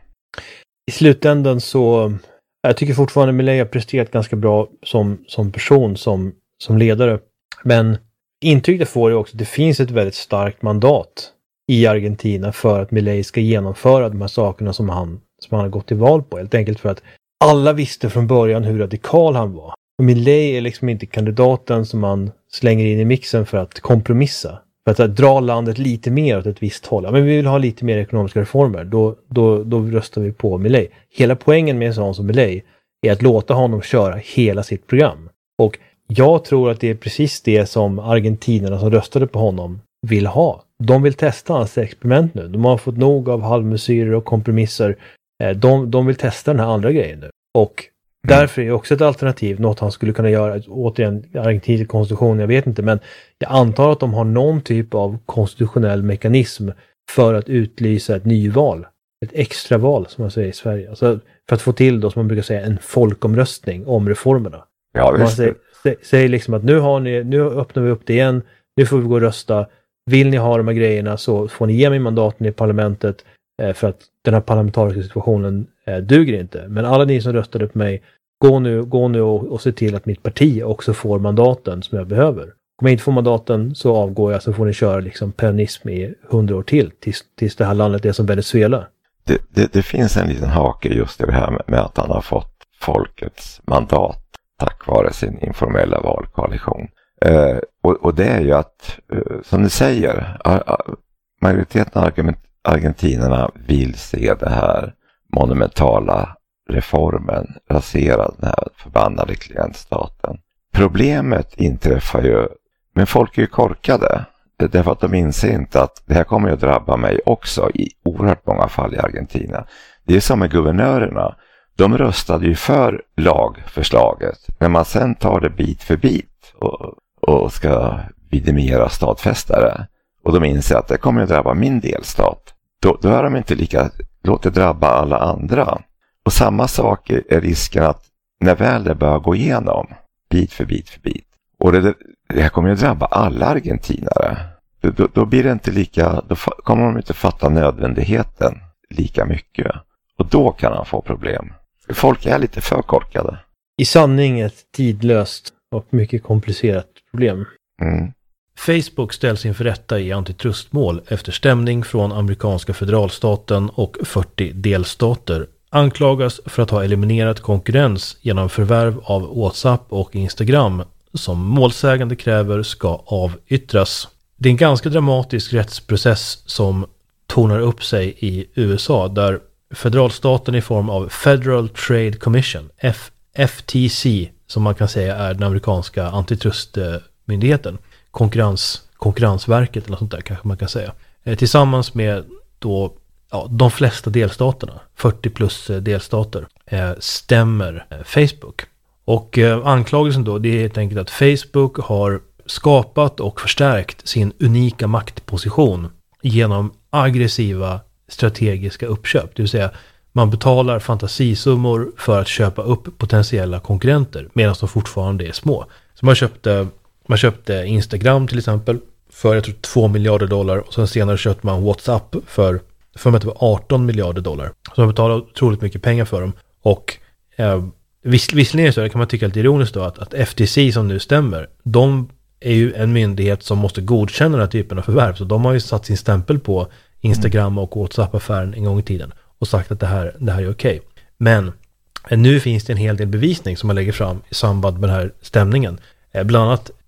I slutändan så jag tycker fortfarande Milei har presterat ganska bra som, som person, som, som ledare. Men intrycket får ju också att det finns ett väldigt starkt mandat i Argentina för att Milei ska genomföra de här sakerna som han, som han har gått till val på. Helt enkelt för att alla visste från början hur radikal han var. Och Milei är liksom inte kandidaten som man slänger in i mixen för att kompromissa. För att, att dra landet lite mer åt ett visst håll. Ja, men vi vill ha lite mer ekonomiska reformer. Då, då, då röstar vi på Milei. Hela poängen med en sån som Milei är att låta honom köra hela sitt program. Och jag tror att det är precis det som argentinarna som röstade på honom vill ha. De vill testa hans experiment nu. De har fått nog av halvmesyrer och kompromisser. De, de vill testa den här andra grejen nu. Och därför är också ett alternativ något han skulle kunna göra, återigen argentinsk konstitution, jag vet inte, men jag antar att de har någon typ av konstitutionell mekanism för att utlysa ett nyval, ett extraval som man säger i Sverige, alltså för att få till då som man brukar säga en folkomröstning om reformerna. Ja, visst. Man säger, säger liksom att nu har ni, nu öppnar vi upp det igen, nu får vi gå och rösta, vill ni ha de här grejerna så får ni ge mig mandaten i parlamentet eh, för att den här parlamentariska situationen eh, duger inte, men alla ni som röstade på mig, Gå nu, gå nu och, och se till att mitt parti också får mandaten som jag behöver. Om jag inte får mandaten så avgår jag, så får ni köra liksom peronism i hundra år till tills, tills det här landet är som Venezuela. Det, det, det finns en liten hake just i det här med, med att han har fått folkets mandat tack vare sin informella valkoalition. Eh, och, och det är ju att, eh, som ni säger, ar, ar, majoriteten av argentinerna vill se det här monumentala reformen rasera den här förbannade klientstaten. Problemet inträffar ju, men folk är ju korkade. Det är därför att de inser inte att det här kommer att drabba mig också i oerhört många fall i Argentina. Det är som med guvernörerna. De röstade ju för lagförslaget, men man sen tar det bit för bit och, och ska vidimera stadfästare. Och de inser att det kommer att drabba min delstat. Då, då är de inte lika, låt det drabba alla andra. Och samma sak är risken att när väl det börjar gå igenom, bit för bit för bit, och det, det här kommer ju drabba alla argentinare, då, då, då blir det inte lika, då kommer de inte fatta nödvändigheten lika mycket. Och då kan han få problem. Folk är lite för korkade. I sanning ett tidlöst och mycket komplicerat problem. Mm. Facebook ställs inför rätta i antitrustmål efter stämning från amerikanska federalstaten och fyrtio delstater. Anklagas för att ha eliminerat konkurrens genom förvärv av WhatsApp och Instagram som målsägande kräver ska avyttras. Det är en ganska dramatisk rättsprocess som tonar upp sig i U S A där federalstaten i form av Federal Trade Commission, F- F T C, som man kan säga är den amerikanska antitrustmyndigheten, konkurrens, konkurrensverket eller sånt där kanske man kan säga, tillsammans med då ja, de flesta delstaterna, fyrtio plus delstater, eh, stämmer eh, Facebook. Och eh, anklagelsen då, det är helt enkelt att Facebook har skapat och förstärkt sin unika maktposition genom aggressiva strategiska uppköp. Det vill säga, man betalar fantasisummor för att köpa upp potentiella konkurrenter medan de fortfarande är små. Så man köpte, man köpte Instagram till exempel för jag tror två miljarder dollar och sen senare köpte man WhatsApp för för att det var arton miljarder dollar. Så man betalar otroligt mycket pengar för dem. Och eh, viss, visserligen så kan man tycka lite ironiskt då att, att F T C som nu stämmer, de är ju en myndighet som måste godkänna den här typen av förvärv. Så de har ju satt sin stämpel på Instagram och WhatsApp-affären en gång i tiden och sagt att det här, det här är okej. Men eh, nu finns det en hel del bevisning som man lägger fram i samband med den här stämningen. Eh, bland annat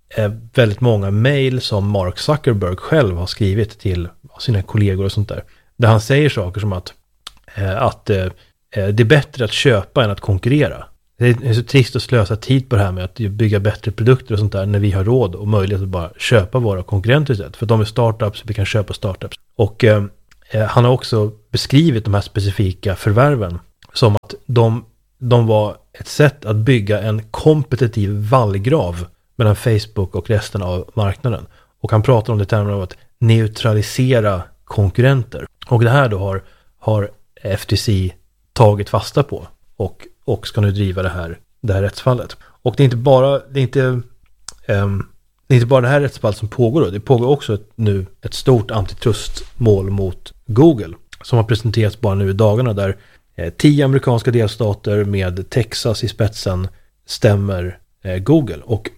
eh, väldigt många mejl som Mark Zuckerberg själv har skrivit till sina kollegor och sånt där. Där han säger saker som att, eh, att eh, det är bättre att köpa än att konkurrera. Det är så trist att slösa tid på det här med att bygga bättre produkter och sånt där när vi har råd och möjlighet att bara köpa våra konkurrenter istället. För de är startups, vi kan köpa startups. Och eh, han har också beskrivit de här specifika förvärven som att de, de var ett sätt att bygga en kompetitiv vallgrav mellan Facebook och resten av marknaden. Och han pratar om det termen av att neutralisera konkurrenter. Och det här då har, har F T C tagit fasta på och, och ska nu driva det här, det här rättsfallet. Och det är inte bara det är inte, um, det är inte bara det här rättsfallet som pågår då. Det pågår också ett, nu ett stort antitrustmål mot Google som har presenterats bara nu i dagarna där eh, tio amerikanska delstater med Texas i spetsen stämmer eh, Google. Och,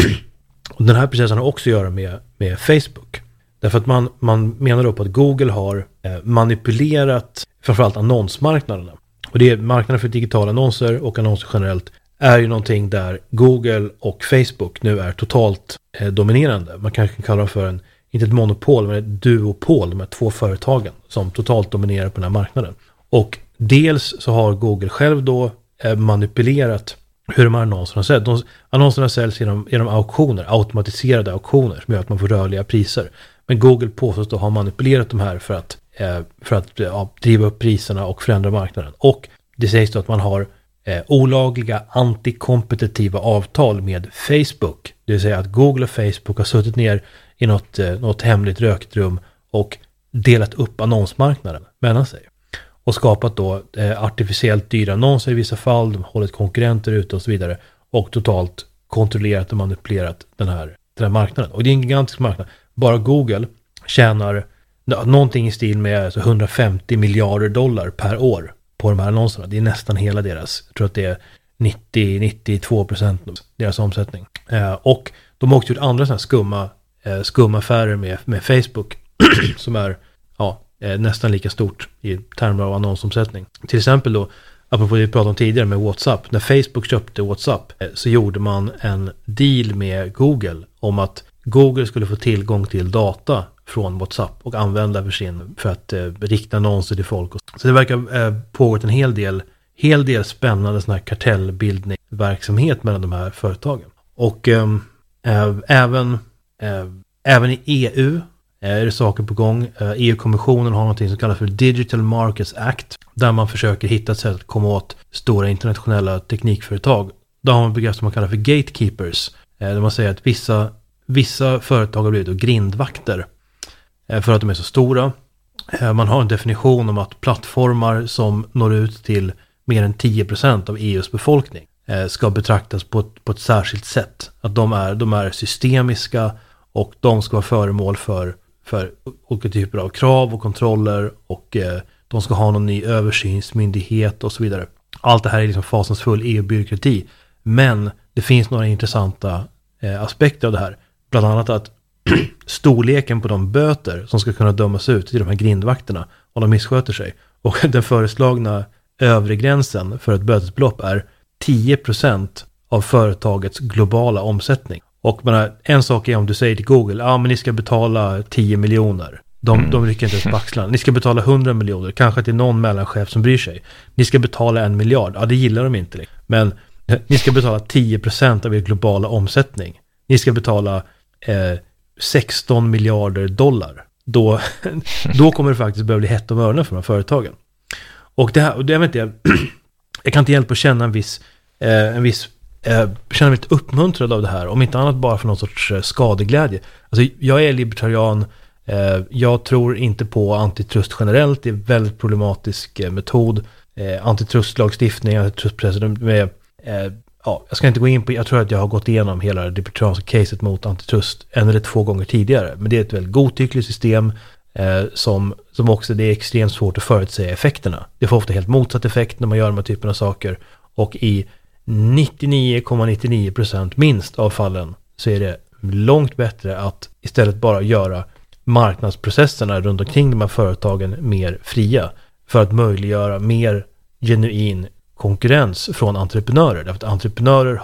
och den här processen har också att göra med, med Facebook. Därför att man, man menar då på att Google har eh, manipulerat framförallt annonsmarknaderna. Och det är marknaden för digitala annonser och annonser generellt är ju någonting där Google och Facebook nu är totalt eh, dominerande. Man kanske kan kalla dem för en, inte ett monopol, men ett duopol, de här två företagen som totalt dominerar på den här marknaden. Och dels så har Google själv då eh, manipulerat hur de här annonserna säljs. De, annonserna säljs genom, genom auktioner, automatiserade auktioner som gör att man får rörliga priser. Men Google påstås då ha manipulerat de här för att, eh, för att ja, driva upp priserna och förändra marknaden. Och det sägs då att man har eh, olagliga antikompetitiva avtal med Facebook. Det vill säga att Google och Facebook har suttit ner i något, eh, något hemligt rökt rum och delat upp annonsmarknaden mellan sig. Och skapat då eh, artificiellt dyra annonser i vissa fall, de har hållit konkurrenter ute och så vidare. Och totalt kontrollerat och manipulerat den här, den här marknaden. Och det är en gigantisk marknad. Bara Google tjänar ja, någonting i stil med alltså, hundrafemtio miljarder dollar per år på de här annonserna. Det är nästan hela deras, jag tror att det är nittio till nittiotvå procent deras omsättning. Eh, och de har också gjort andra sådana skumma, eh, skumma affärer med, med Facebook som är ja, eh, nästan lika stort i termer av annonsomsättning. Till exempel då, apropå det vi pratade om tidigare med WhatsApp. När Facebook köpte WhatsApp eh, så gjorde man en deal med Google om att Google skulle få tillgång till data från WhatsApp och använda för sin för att eh, rikta annonser till folk. Så det verkar eh, pågått en hel del, hel del spännande sån här kartellbildningsverksamhet mellan de här företagen. Och eh, eh, även, eh, även i E U eh, är det saker på gång. Eh, E U-kommissionen har något som kallas för Digital Markets Act där man försöker hitta ett sätt att komma åt stora internationella teknikföretag. Där har man begrepp som man kallar för gatekeepers. Eh, där man säger att vissa Vissa företag har blivit då grindvakter för att de är så stora. Man har en definition om att plattformar som når ut till mer än tio procent av E U:s befolkning ska betraktas på ett, på ett särskilt sätt. Att de är, de är systemiska och de ska vara föremål för, för olika typer av krav och kontroller och de ska ha någon ny översynsmyndighet och så vidare. Allt det här är liksom fasansfull E U-byråkrati. Men det finns några intressanta aspekter av det här. Bland annat att storleken på de böter som ska kunna dömas ut till de här grindvakterna om de missköter sig. Och den föreslagna övre gränsen för ett bötesbelopp är tio procent av företagets globala omsättning. Och man har, en sak är om du säger till Google, ja ah, men ni ska betala tio miljoner. De, mm. de rycker inte ens på axlarna. Ni ska betala hundra miljoner. Kanske till någon mellanchef som bryr sig. Ni ska betala en miljard. Ja, det gillar de inte. Men ni ska betala tio procent av er globala omsättning. Ni ska betala eh, sexton miljarder dollar. Då, då kommer det faktiskt börja bli hett om öronen för de här företagen. Och det här, och det, jag vet inte, jag, jag kan inte hjälpa att känna en viss, eh, en viss eh, känna mig lite uppmuntrad av det här. Om inte annat bara för någon sorts eh, skadeglädje. Alltså, jag är libertarian. Eh, jag tror inte på antitrust generellt. Det är en väldigt problematisk eh, metod. Eh, antitrustlagstiftning, antitrustpresident med eh, ja, jag ska inte gå in på, jag tror att jag har gått igenom hela det libertarianska caset mot antitrust en eller två gånger tidigare. Men det är ett väldigt godtyckligt system eh, som, som också det är extremt svårt att förutsäga effekterna. Det får ofta helt motsatt effekt när man gör de här typerna av saker. Och i nittionio komma nittionio procent minst av fallen så är det långt bättre att istället bara göra marknadsprocesserna runt omkring de här företagen mer fria för att möjliggöra mer genuin konkurrens från entreprenörer. Därför att entreprenörer har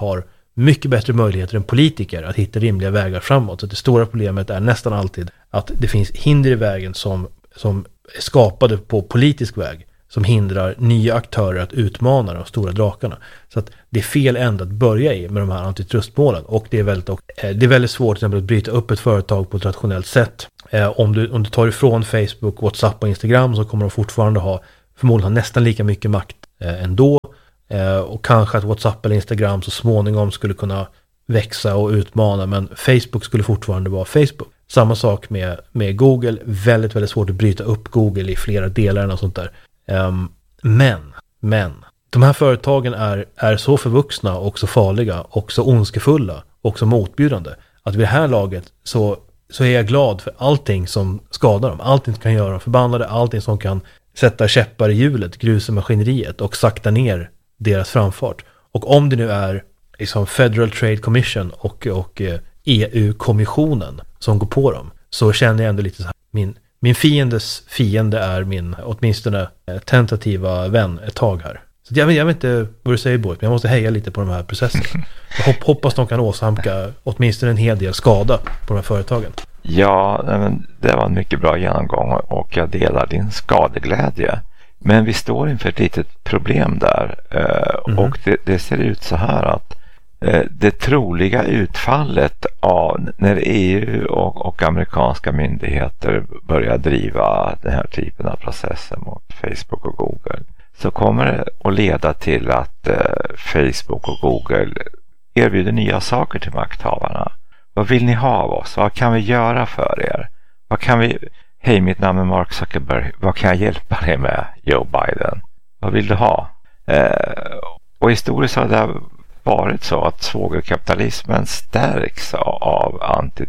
mycket bättre möjligheter än politiker att hitta rimliga vägar framåt. Så det stora problemet är nästan alltid att det finns hinder i vägen som, som är skapade på politisk väg, som hindrar nya aktörer att utmana de stora drakarna. Så att det är fel ända att börja i med de här antitrustmålen. Och det är väldigt, och, eh, det är väldigt svårt till exempel att bryta upp ett företag på ett rationellt sätt. Eh, om, du, om du tar ifrån Facebook, WhatsApp och Instagram, så kommer de fortfarande ha förmodligen ha nästan lika mycket makt eh, ändå. Eh, och kanske att WhatsApp eller Instagram så småningom skulle kunna växa och utmana, men Facebook skulle fortfarande vara Facebook. Samma sak med, med Google. Väldigt, väldigt svårt att bryta upp Google i flera delar och sånt där. Um, men, men, de här företagen är, är så förvuxna och så farliga och så ondskefulla och så motbjudande att vid det här laget så, så är jag glad för allting som skadar dem. Allting som kan göra dem förbannade, allting som kan sätta käppar i hjulet, grusa maskineriet och sakta ner deras framfart. Och om det nu är liksom Federal Trade Commission och, och E U-kommissionen som går på dem, så känner jag ändå lite så här, min Min fiendes fiende är min åtminstone tentativa vän ett tag här. Så jag vet, jag vet inte vad du säger, Båt, men jag måste heja lite på de här processerna. Jag hopp, hoppas de kan åsamka åtminstone en hel del skada på de här företagen. Ja, men det var en mycket bra genomgång och jag delar din skadeglädje. Men vi står inför ett litet problem där. Mm. Och det, det ser ut så här att det troliga utfallet av när E U och, och amerikanska myndigheter börjar driva den här typen av processer mot Facebook och Google, så kommer det att leda till att eh, Facebook och Google erbjuder nya saker till makthavarna. Vad vill ni ha av oss? Vad kan vi göra för er? Vad kan vi... Hej, mitt namn är Mark Zuckerberg. Vad kan jag hjälpa dig med, Joe Biden? Vad vill du ha? Eh, och historiskt har det varit så att svågerkapitalismen stärks av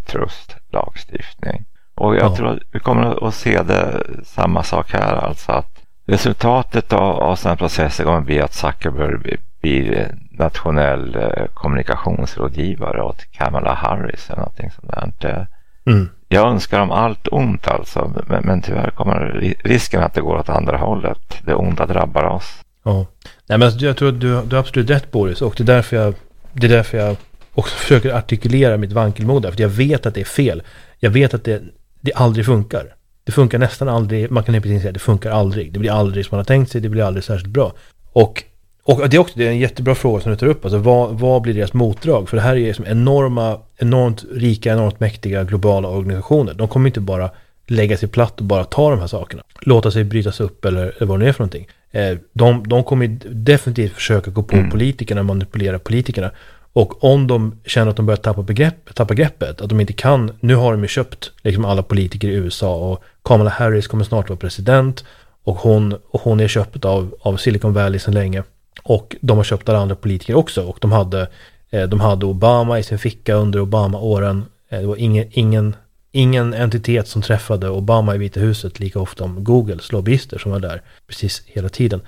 antitrust-lagstiftning. Och jag ja. tror att vi kommer att se det samma sak här, alltså att resultatet av, av sådana processer kommer att bli att Zuckerberg blir nationell eh, kommunikationsrådgivare åt Kamala Harris eller någonting sånt där. Mm. Jag önskar dem allt ont alltså, men, men tyvärr kommer risken att det går åt andra hållet. Det onda drabbar oss. Ja, nej, men jag tror att du, du har absolut rätt, Boris, och det är därför jag, det är därför jag också försöker artikulera mitt vankelmod där, för jag vet att det är fel. Jag vet att det, det aldrig funkar. Det funkar nästan aldrig, man kan inte säga att det funkar aldrig. Det blir aldrig som man har tänkt sig, det blir aldrig särskilt bra. Och, och det är också det är en jättebra fråga som du tar upp, alltså vad, vad blir deras motdrag? För det här är liksom enorma, enormt rika, enormt mäktiga globala organisationer. De kommer inte bara lägga sig platt och bara ta de här sakerna. Låta sig brytas upp eller, eller vad det är för någonting. De, de kommer definitivt försöka gå på mm. politikerna, manipulera politikerna. Och om de känner att de börjar tappa, begrepp, tappa greppet, att de inte kan, nu har de ju köpt liksom alla politiker i U S A och Kamala Harris kommer snart vara president och hon, och hon är köpt av, av Silicon Valley sedan länge. Och de har köpt alla andra politiker också, och de hade, de hade Obama i sin ficka under Obama-åren. Det var ingen, ingen, ingen entitet som träffade Obama i Vita huset lika ofta om Googles lobbyister som var där precis hela tiden.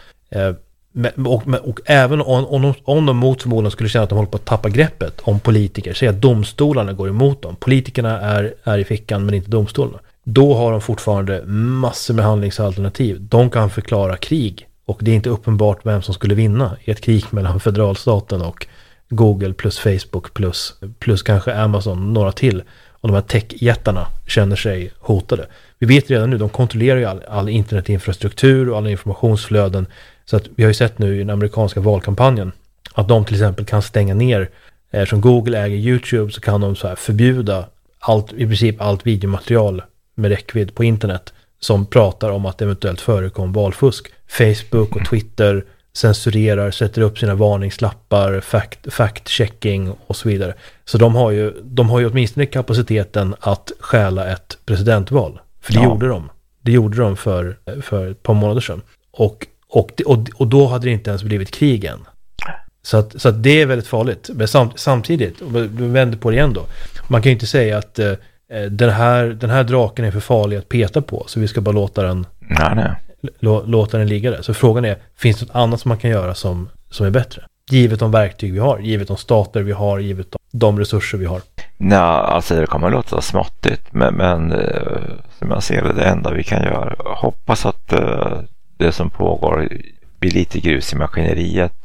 Och, och, och även om, om, de, om de mot förmodan skulle känna att de håller på att tappa greppet om politiker, säg att domstolarna går emot dem, politikerna är, är i fickan men inte domstolarna, då har de fortfarande massor med handlingsalternativ. De kan förklara krig, och det är inte uppenbart vem som skulle vinna i ett krig mellan federalstaten och Google plus Facebook plus, plus kanske Amazon, några till, och de här techjättarna känner sig hotade. Vi vet redan nu, de kontrollerar ju all, all internetinfrastruktur och alla informationsflöden. Så att vi har ju sett nu i den amerikanska valkampanjen att de till exempel kan stänga ner, eh, som Google äger YouTube, så kan de så här förbjuda allt, i princip allt videomaterial med räckvidd på internet som pratar om att det eventuellt förekom valfusk. Facebook och Twitter censurerar, sätter upp sina varningslappar, fact, fact-checking och så vidare. Så de har ju, de har ju åtminstone kapaciteten att stjäla ett presidentval. För det ja. gjorde de. Det gjorde de för, för ett par månader sedan. Och Och, och, och då hade det inte ens blivit krig än. Så att, så att det är väldigt farligt. Men samt, samtidigt, du vänder på det igen då. Man kan ju inte säga att eh, den, här, den här draken är för farlig att peta på, så vi ska bara låta den, nej, nej. Lå, låta den ligga där. Så frågan är, finns det något annat som man kan göra som, som är bättre? Givet de verktyg vi har, givet de stater vi har, givet de, de resurser vi har. Nej, alltså det kommer att låta småttigt, men, men som jag ser det, det enda vi kan göra, hoppas att det som pågår blir lite grus i maskineriet,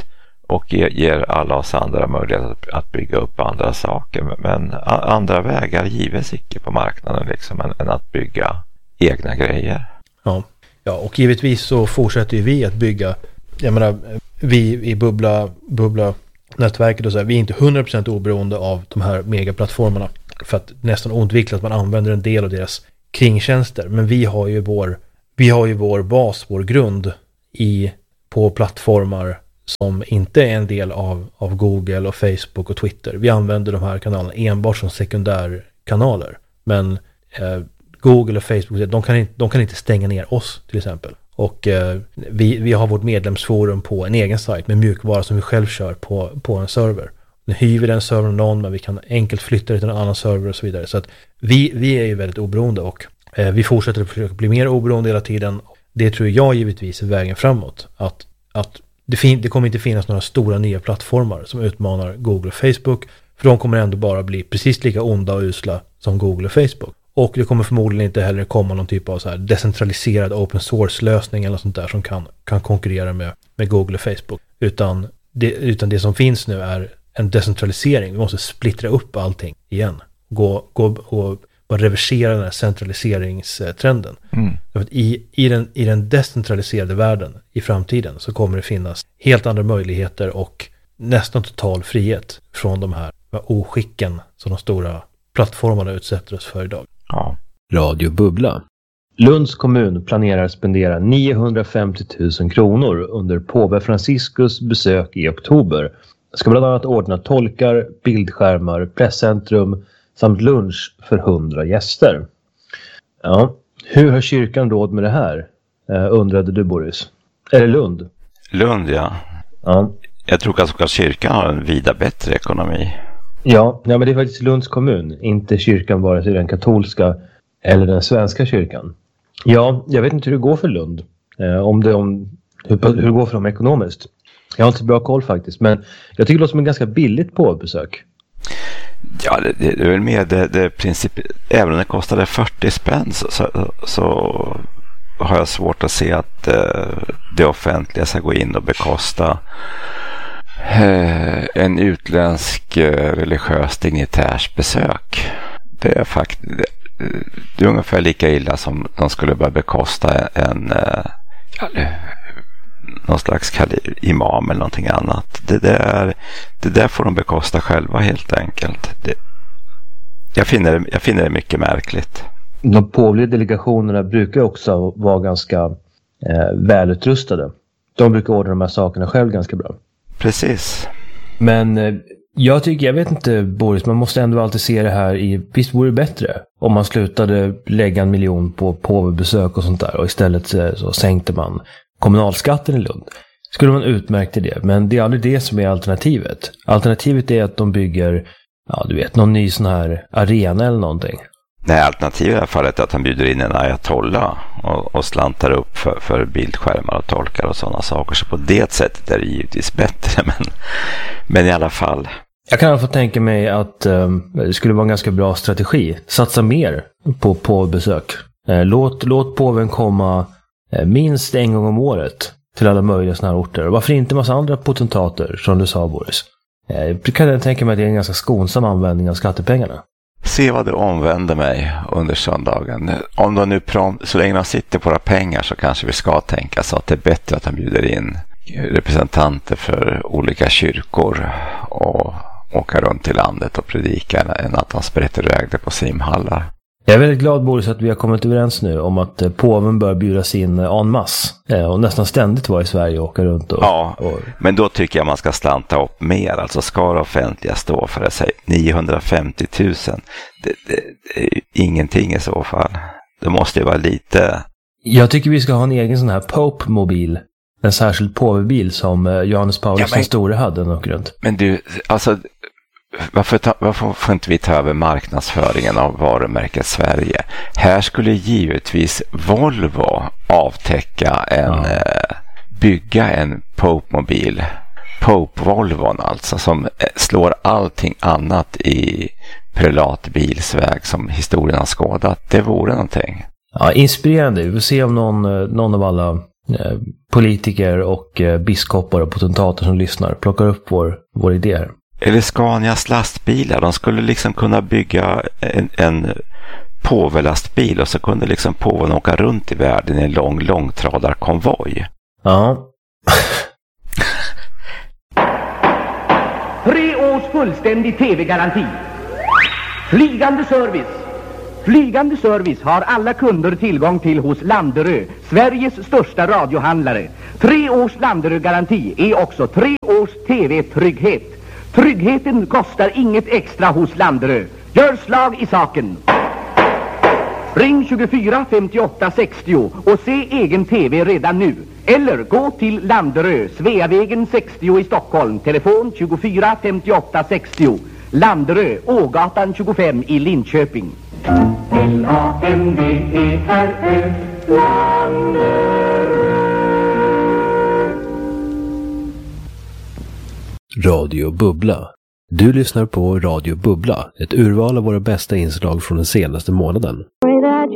och ger, ger alla oss andra möjlighet att, att bygga upp andra saker. Men andra vägar gives icke på marknaden liksom, än, än att bygga egna grejer. Ja. Ja, och givetvis så fortsätter ju vi att bygga. Jag menar, vi i Bubbla, Bubbla nätverket och så här, vi är inte hundra procent oberoende av de här megaplattformarna. För att nästan oundvikligt att man använder en del av deras kringtjänster. Men vi har ju vår, vi har ju vår bas, vår grund i, på plattformar som inte är en del av, av Google och Facebook och Twitter. Vi använder de här kanalerna enbart som sekundärkanaler. Men eh, Google och Facebook, de kan, inte, de kan inte stänga ner oss till exempel. Och eh, vi, vi har vårt medlemsforum på en egen sajt med mjukvara som vi själv kör på, på en server. Nu hyr vi den servern någon, men vi kan enkelt flytta det till en annan server och så vidare. Så att vi, vi är ju väldigt oberoende och eh, vi fortsätter att försöka bli mer oberoende hela tiden. Det tror jag givetvis är vägen framåt. Att, att det, fin- det kommer inte finnas några stora nya plattformar som utmanar Google och Facebook. För de kommer ändå bara bli precis lika onda och usla som Google och Facebook. Och det kommer förmodligen inte heller komma någon typ av så här decentraliserad open source-lösning eller sånt där som kan, kan konkurrera med, med Google och Facebook. Utan det, utan det som finns nu är en decentralisering. Vi måste splittra upp allting igen. Gå, gå och bara reversera den här centraliseringstrenden. Mm. I, i, den, I den decentraliserade världen i framtiden så kommer det finnas helt andra möjligheter och nästan total frihet från de här oskicken som de stora plattformarna utsätter oss för idag. Ja. Radio Bubbla. Lunds kommun planerar spendera niohundrafemtio tusen kronor under påve Franciscus besök i oktober. Ska bland annat ordna tolkar, bildskärmar, presscentrum samt lunch för hundra gäster. Ja, hur har kyrkan råd med det här? Uh, undrade du, Boris. Är det Lund? Lund, ja. Ja. Jag tror kanske att kyrkan har en vida bättre ekonomi. Ja, ja, men det är faktiskt Lunds kommun, inte kyrkan vare sig den katolska eller den svenska kyrkan. Ja, jag vet inte hur det går för Lund. Eh, om det, om, hur, hur det går för dem ekonomiskt. Jag har inte så bra koll faktiskt, men jag tycker det låter som en ganska billigt påbesök. Ja, det, det är väl mer det, det princip, även om det kostade fyrtio spänn så, så, så har jag svårt att se att eh, det offentliga ska gå in och bekosta en utländsk religiös dignitärs besök. Det är faktiskt det är ungefär lika illa som de skulle börja bekosta en, en någon slags imam eller någonting annat. Det där, det där får de bekosta själva helt enkelt. Det, jag, finner, jag finner det mycket märkligt. De påvliga delegationerna brukar också vara ganska eh, välutrustade. De brukar ordna de här sakerna själv ganska bra. Precis. Men eh, jag tycker, jag vet inte Boris, man måste ändå alltid se det här i, visst vore det bättre om man slutade lägga en miljon på påvebesök och sånt där och istället så, så sänkte man kommunalskatten i Lund. Skulle man utmärkt i det, men det är aldrig det som är alternativet. Alternativet är att de bygger, ja du vet, någon ny sån här arena eller någonting. Nej, alternativet i alla fall är att han bjuder in en ayatollah och, och slantar upp för, för bildskärmar och tolkar och sådana saker. Så på det sättet är det givetvis bättre, men, men i alla fall. Jag kan få tänka mig att um, det skulle vara en ganska bra strategi. Satsa mer på påvebesök. Eh, låt, låt påven komma eh, minst en gång om året till alla möjliga sådana här orter. Varför inte en massa andra potentater, som du sa, Boris? Eh, jag kan tänka mig att det är en ganska skonsam användning av skattepengarna. Se vad du omvänder mig under söndagen. Om de nu prom- så länge de sitter på våra pengar så kanske vi ska tänka så att det är bättre att de bjuder in representanter för olika kyrkor och åka runt i landet och predika än att de sprätter iväg det på simhallar. Jag är väldigt glad, Boris, att vi har kommit överens nu om att påven bör bjudas in en masse och nästan ständigt vara i Sverige och åka runt. Och, ja, och... men då tycker jag man ska slanta upp mer. Alltså ska det offentliga stå för det, säg niohundrafemtio tusen. Det, det, det är ju ingenting i så fall. Det måste ju vara lite... Jag tycker vi ska ha en egen sån här Pope-mobil. En särskild påvebil som Johannes Paulus ja, men... den store hade och åker runt. Men du, alltså... Varför, ta, varför får inte vi ta över marknadsföringen av varumärket Sverige? Här skulle givetvis Volvo avtäcka en, ja. eh, bygga en Pope-mobil. Pope-Volvon alltså, som slår allting annat i prelatbilsväg som historien har skådat. Det vore någonting. Ja, inspirerande. Vi får se om någon, någon av alla eh, politiker och eh, biskopar och potentater som lyssnar plockar upp vår, vår idéer. Eller Scanias lastbilar, de skulle liksom kunna bygga en, en påvelastbil och så kunde liksom påven åka runt i världen i en lång långtradarkonvoj. Ja. Tre års fullständig tv-garanti. Flygande service. Flygande service har alla kunder tillgång till hos Landerö, Sveriges största radiohandlare. Tre års Landerö-garanti är också tre års tv-trygghet. Tryggheten kostar inget extra hos Landerö. Gör slag i saken. Ring tjugofyra femtioåtta sextio och se egen tv redan nu. Eller gå till Landerö, Sveavägen sextio i Stockholm. Telefon tjugofyra femtioåtta sextio. Landerö, Ågatan tjugofem i Linköping. L A N D E R Ö Landerö. Radio Bubbla. Du lyssnar på Radio Bubbla, ett urval av våra bästa inslag från den senaste månaden.